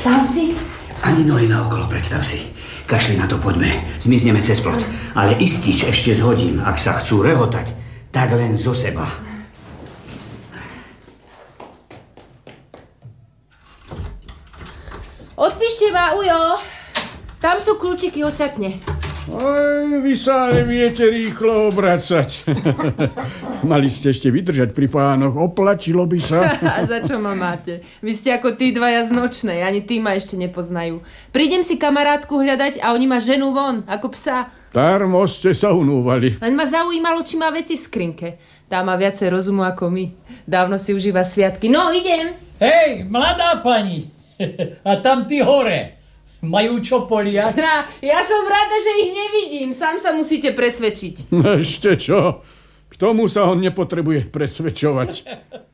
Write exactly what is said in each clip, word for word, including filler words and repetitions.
Sám si? Ani nohy naokolo, predstav si. Kašli na to, poďme. Zmizneme cez plot. Ale istič ešte zhodím. Ak sa chcú rehotať, tak len zo seba. Odpíšte ma, Ujo. Tam sú kľúčiky od šatne. Oj, vy sa ale viete rýchlo obracať. Mali ste ešte vydržať pri pánoch, oplatilo by sa. A za čo ma máte? Vy ste ako tí dvaja z nočnej, ani tí ma ešte nepoznajú. Prídem si kamarátku hľadať a oni ma ženú von, ako psa. Darmo ste sa unúvali. Len ma zaujímalo, či má veci v skrinke. Tá má viacej rozumu ako my. Dávno si užíva sviatky. No, idem. Hej, mladá pani. A tam ty hore. Majú čo poliať? Ja, ja som rada, že ich nevidím. Sám sa musíte presvedčiť. Ešte čo? K tomu sa on nepotrebuje presvedčovať.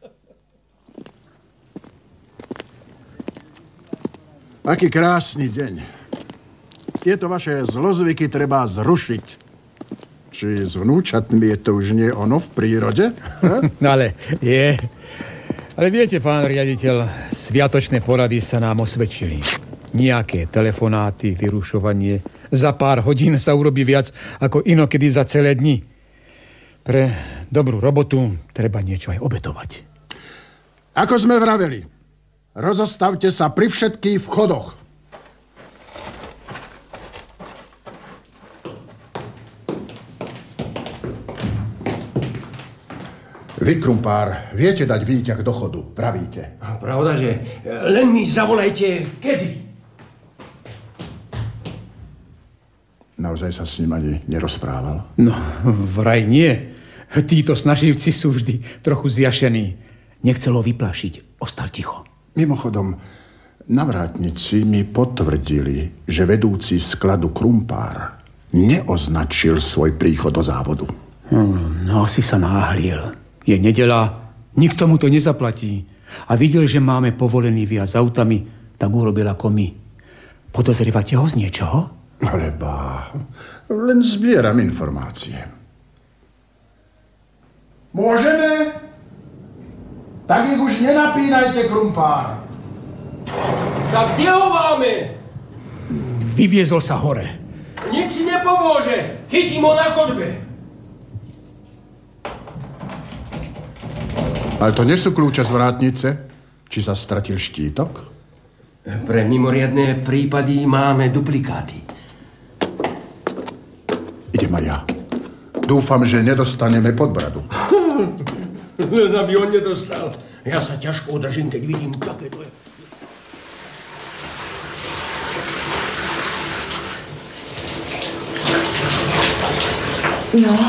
Aký krásny deň. Tieto vaše zlozvyky treba zrušiť. Či s vnúčatmi je to už nie ono v prírode? No ale je. Ale viete, pán riaditeľ, sviatočné porady sa nám osvedčili. Nejaké telefonáty, vyrušovanie. Za pár hodín sa urobí viac ako inokedy za celé dni. Pre dobrú robotu treba niečo aj obetovať. Ako sme vraveli, rozostavte sa pri všetkých vchodoch. Vy, Krumpár, viete dať výťah do chodu, vravíte. A pravda, že len mi zavolajte, kedy. Naozaj sa s ním ani nerozprával? No, vraj nie. Títo snaživci sú vždy trochu zjašení. Nechcel ho vyplašiť, ostal ticho. Mimochodom, navrátnici mi potvrdili, že vedúci skladu Krumpár neoznačil svoj príchod do závodu. Hmm, no, asi sa náhliel. Je nedeľa, nikto mu to nezaplatí. A videl, že máme povolený viac autami, tak urobil ako my. Podozrievate ho z niečoho? Ale bá, len zbieram informácie. Môžeme? Tak ich už nenapínajte, Krumpár. Tak kde ho máme? Vyviezol sa hore. Nič si nepomôže. Chytím ho na chodbe. Ale to nie sú kľúče z vrátnice? Či sa stratil štítok? Pre mimoriadne prípady máme duplikáty. Idem aj ja. Dúfam, že nedostaneme podbradu. Len aby on nedostal. Ja sa ťažko udržím, keď vidím takéto... No...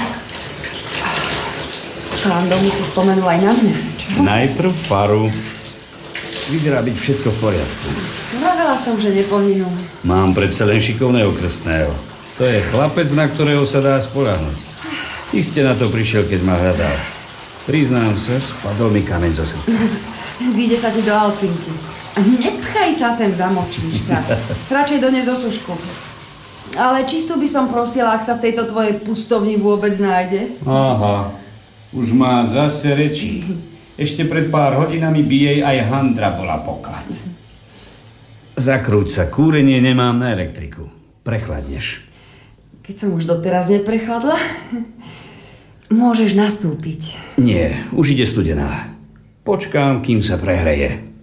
Pán Domu si spomenul aj na mňa, čo? Najprv faru. Vyzerá byť všetko v poriadku. Vravela som, že nepohynul. Mám predsa len šikovného krstného. To je chlapec, na ktorého sa dá spoľahnúť. Iste na to prišiel, keď ma hľadal. Priznám sa, spadol mi kameň zo srdca. Zíde sa ti do alpinky. A nepchaj sa sem, zamočíš sa. Radšej dones osušku. Ale čisto by som prosila, ak sa v tejto tvojej pustovni vôbec nájde. Aha. Už má zase rečí. Ešte pred pár hodinami by jej aj handra bola poklad. Zakrúť sa, kúrenie nemám na elektriku. Prechladneš. Keď som už doteraz neprechladla, môžeš nastúpiť. Nie, už ide studená. Počkám, kým sa prehreje.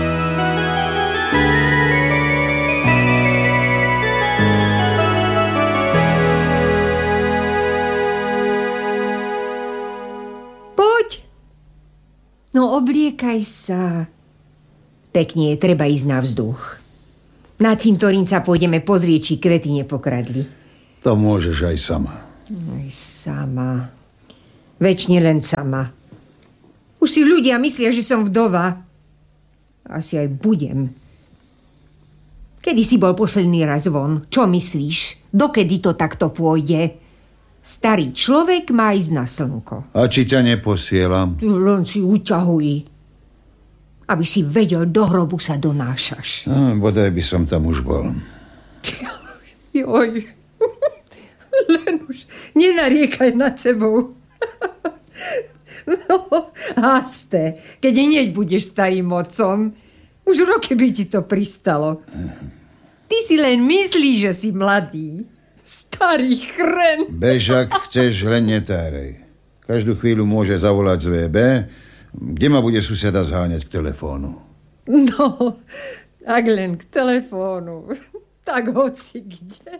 No obliekaj sa. Pekne je, treba ísť na vzduch. Na cintorín sa pôjdeme pozrieť, či kvety nepokradli. To môžeš aj sama. Aj sama. Večne len sama. Už si ľudia myslia, že som vdova. Asi aj budem. Kedy si bol posledný raz von? Čo myslíš? Dokedy to takto pôjde? Starý človek má ísť na slnko. A či ťa neposielam? Len si uťahuj. Aby si vedel, do hrobu sa donášaš. No, bodaj by som tam už bol. Joj. Len už nenariekaj nad sebou. No, hasté. Keď hneď budeš starým otcom. Už roky by ti to pristalo. Ty si len myslíš, že si mladý. Starý chren. Bež, ak chceš, len netárej. Každú chvíľu môže zavolať z vé bé, kde ma bude suseda zháňať k telefónu. No, ak len k telefónu. Tak hoci kde.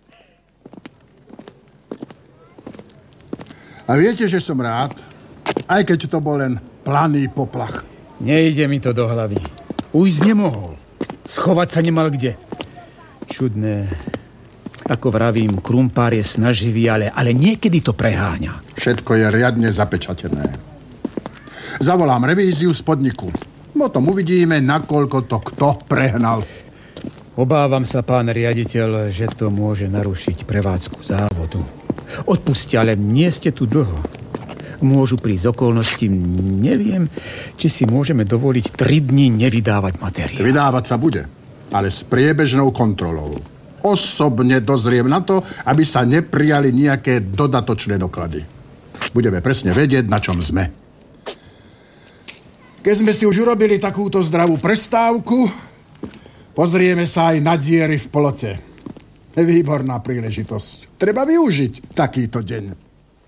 A viete, že som rád, aj keď to bol len planý poplach. Nejde mi to do hlavy. Ujsť nemohol. Schovať sa nemal kde. Čudné. Ako vravím, krumpár je snaživý, ale, ale niekedy to preháňa. Všetko je riadne zapečatené. Zavolám revíziu z podniku. Potom uvidíme, nakoľko to kto prehnal. Obávam sa, pán riaditeľ, že to môže narušiť prevádzku závodu. Odpustia, ale nie ste tu dlho. Môžu prísť okolnosti, neviem, či si môžeme dovoliť tri dni nevydávať materiál. Vydávať sa bude, ale s priebežnou kontrolou. Osobne dozriem na to, aby sa neprijali nejaké dodatočné doklady. Budeme presne vedieť, na čom sme. Keď sme si už urobili takúto zdravú prestávku, pozrieme sa aj na diery v plote. Výborná príležitosť. Treba využiť takýto deň.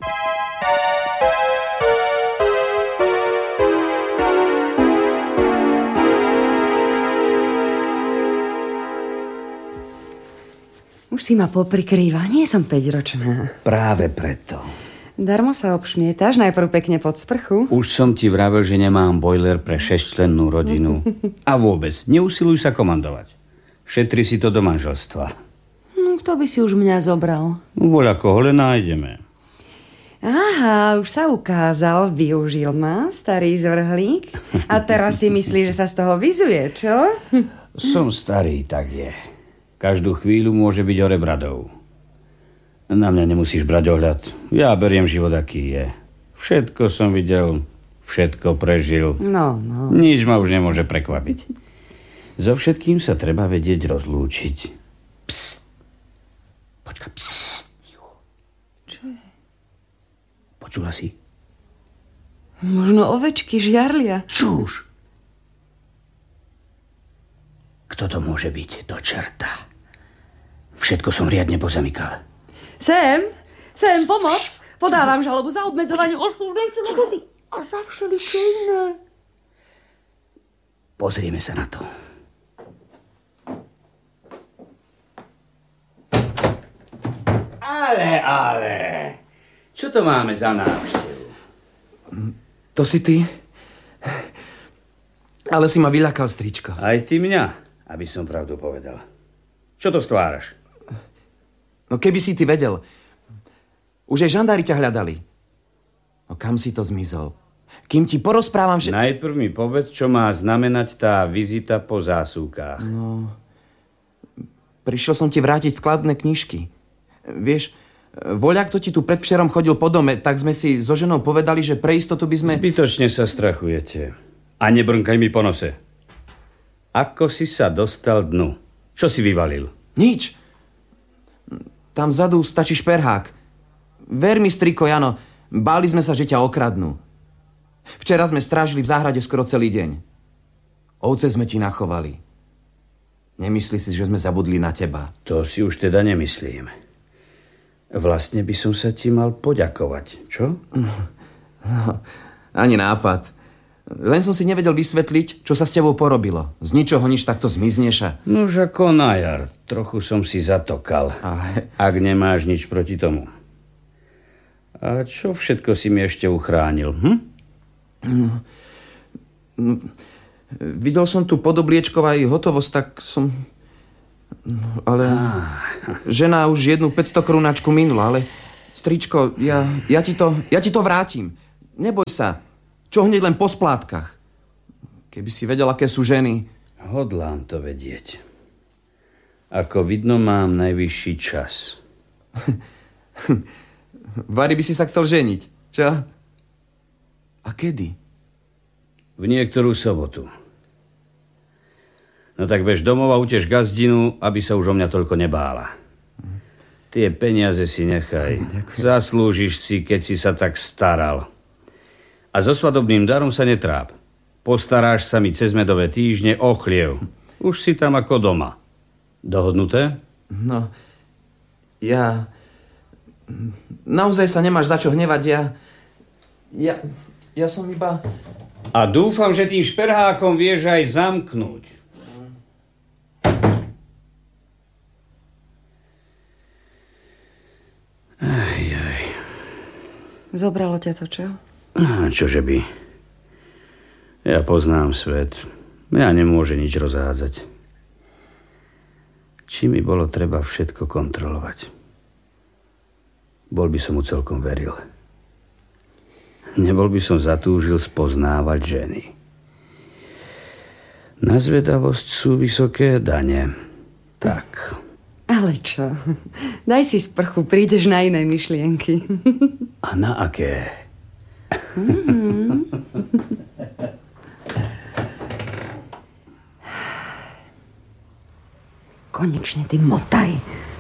Už si ma poprikrýva, nie som päťročná. Práve preto. Darmo sa obšmietaš, najprv pekne pod sprchu. Už som ti vravel, že nemám bojler pre šesťčlennú rodinu. A vôbec, neusiluj sa komandovať. Šetri si to do manželstva. No, kto by si už mňa zobral? Voľa koho len nájdeme. Aha, už sa ukázal, využil ma, starý zvrhlík. A teraz si myslí, že sa z toho vyzuje, čo? Som starý, tak je. Každú chvíľu môže byť hore bradou. Na mňa nemusíš brať ohľad. Ja beriem život, aký je. Všetko som videl, všetko prežil. No, no. Nič ma už nemôže prekvapiť. So všetkým sa treba vedieť rozlúčiť. Psst. Počka, psst. Čo je? Počula si? Možno ovečky žiarlia. Čuž. Kto to môže byť? Do čerta. Všetko som riadne pozamykal. Sem, sem, pomoc. Podávam žalobu za obmedzovanie osobnej slobody. A za všeličo iné. Pozrieme sa na to. Ale, ale. Čo to máme za návštevu? To si ty? Ale si ma vyľakal, stričko. Aj ty mňa, aby som pravdu povedal. Čo to stváraš? No keby si ty vedel. Už aj žandári ťa hľadali. No kam si to zmizol? Kým ti porozprávam, že... Najprv mi povedz, čo má znamenať tá vizita po zásuvkách. No... Prišiel som ti vrátiť vkladné knižky. Vieš, voľak, kto ti tu predvčerom chodil po dome, tak sme si so ženou povedali, že pre istotu by sme... Zbytočne sa strachujete. A nebrnkaj mi po nose. Ako si sa dostal dnu? Čo si vyvalil? Nič. Tam vzadu stačí šperhák. Ver mi, striko Jano, báli sme sa, že ťa okradnú. Včera sme strážili v záhrade skoro celý deň. Ovce sme ti nachovali. Nemyslí si, že sme zabudli na teba? To si už teda nemyslím. Vlastne by som sa ti mal poďakovať, čo? No, ani nápad. Len som si nevedel vysvetliť, čo sa s tebou porobilo. Z ničoho nič takto zmizneš a... Nož ako na jar. Trochu som si zatokal. Ale... Ak nemáš nič proti tomu. A čo všetko si mi ešte uchránil, hm? No, no, videl som tu podobliečkov aj hotovosť, tak som... No, ale... Ah. Žena už jednu päťsto korunáčku minula, ale... Stričko, ja, ja, ti to, ja ti to vrátim. Neboj sa. Čo hneď len po splátkach. Keby si vedel, aké sú ženy. Hodlám to vedieť. Ako vidno, mám najvyšší čas. Vary by si sa chcel ženiť, čo? A kedy? V niektorú sobotu. No tak bež domov a uteš gazdinu, aby sa už o mňa toľko nebála. Tie peniaze si nechaj. Ďakujem. Zaslúžiš si, keď si sa tak staral. A so svadobným darom sa netráp. Postaráš sa mi cez medové týždne o chliev. Už si tam ako doma. Dohodnuté? No, ja... Naozaj sa nemáš za čo hnevať, ja... Ja... Ja som iba... A dúfam, že tým šperhákom vieš aj zamknúť. Aj, aj. Zobralo ťa to, čo? Čože by? Ja poznám svet. Ja nemôže nič rozhádzať. Či mi bolo treba všetko kontrolovať. Bol by som mu celkom veril. Nebol by som zatúžil spoznávať ženy. Na zvedavosť sú vysoké dane. Tak. Ale čo? Daj si sprchu, prídeš na iné myšlienky. A na aké? Mm. Konečne ty motaj.